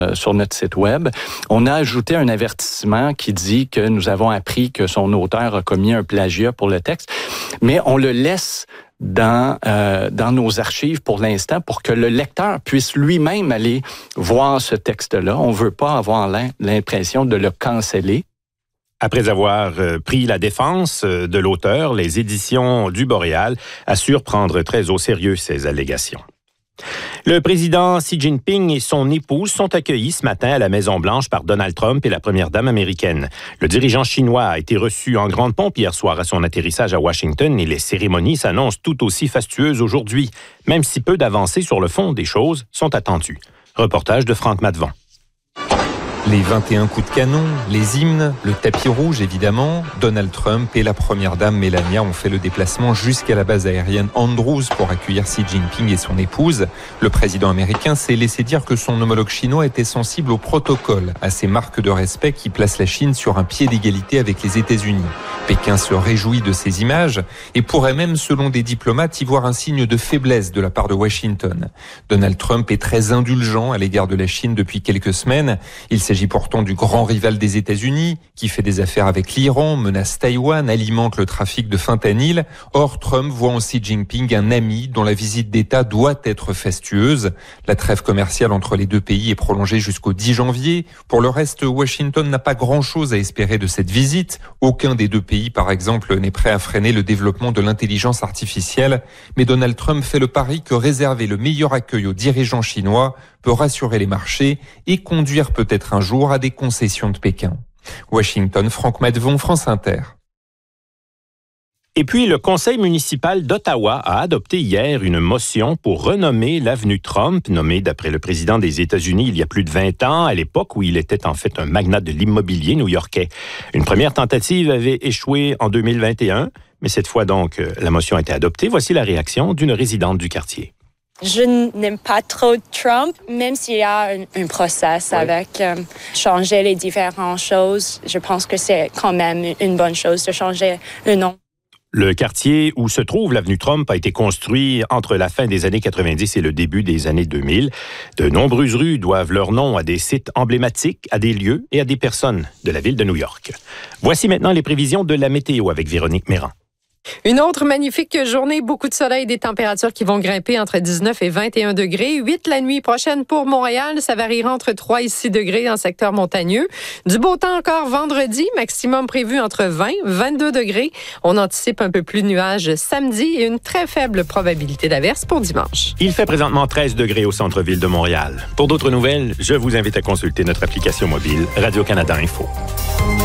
sur notre site web. On a ajouté un avertissement qui dit que nous avons appris que son auteur a commis un plagiat pour le texte, mais on le laisse dans nos archives pour l'instant pour que le lecteur puisse lui-même aller voir ce texte-là. On veut pas avoir l'impression de le canceller. Après avoir pris la défense de l'auteur, les éditions du Boréal assurent prendre très au sérieux ces allégations. Le président Xi Jinping et son épouse sont accueillis ce matin à la Maison-Blanche par Donald Trump et la première dame américaine. Le dirigeant chinois a été reçu en grande pompe hier soir à son atterrissage à Washington et les cérémonies s'annoncent tout aussi fastueuses aujourd'hui, même si peu d'avancées sur le fond des choses sont attendues. Reportage de Franck Matvon. Les 21 coups de canon, les hymnes, le tapis rouge évidemment, Donald Trump et la première dame Melania ont fait le déplacement jusqu'à la base aérienne Andrews pour accueillir Xi Jinping et son épouse. Le président américain s'est laissé dire que son homologue chinois était sensible au protocole, à ces marques de respect qui placent la Chine sur un pied d'égalité avec les États-Unis. Pékin se réjouit de ces images et pourrait même, selon des diplomates, y voir un signe de faiblesse de la part de Washington. Donald Trump est très indulgent à l'égard de la Chine depuis quelques semaines. Il s'agit pourtant du grand rival des États-Unis, qui fait des affaires avec l'Iran, menace Taïwan, alimente le trafic de fentanyl. Or, Trump voit en Xi Jinping un ami dont la visite d'État doit être fastueuse. La trêve commerciale entre les deux pays est prolongée jusqu'au 10 janvier. Pour le reste, Washington n'a pas grand-chose à espérer de cette visite. Aucun des deux pays, par exemple, n'est prêt à freiner le développement de l'intelligence artificielle. Mais Donald Trump fait le pari que réserver le meilleur accueil aux dirigeants chinois peut rassurer les marchés et conduire peut-être un jour à des concessions de Pékin. Washington, Franck Matvon, France Inter. Et puis, le conseil municipal d'Ottawa a adopté hier une motion pour renommer l'avenue Trump, nommée d'après le président des États-Unis il y a plus de 20 ans, à l'époque où il était en fait un magnat de l'immobilier new-yorkais. Une première tentative avait échoué en 2021, mais cette fois donc, la motion a été adoptée. Voici la réaction d'une résidente du quartier. Je n'aime pas trop Trump, même s'il y a un process avec changer les différentes choses. Je pense que c'est quand même une bonne chose de changer le nom. Le quartier où se trouve l'avenue Trump a été construit entre la fin des années 90 et le début des années 2000. De nombreuses rues doivent leur nom à des sites emblématiques, à des lieux et à des personnes de la ville de New York. Voici maintenant les prévisions de la météo avec Véronique Méran. Une autre magnifique journée, beaucoup de soleil, des températures qui vont grimper entre 19 et 21 degrés. 8 la nuit prochaine pour Montréal, ça variera entre 3 et 6 degrés dans le secteur montagneux. Du beau temps encore vendredi, maximum prévu entre 20 et 22 degrés. On anticipe un peu plus de nuages samedi et une très faible probabilité d'averse pour dimanche. Il fait présentement 13 degrés au centre-ville de Montréal. Pour d'autres nouvelles, je vous invite à consulter notre application mobile Radio-Canada Info.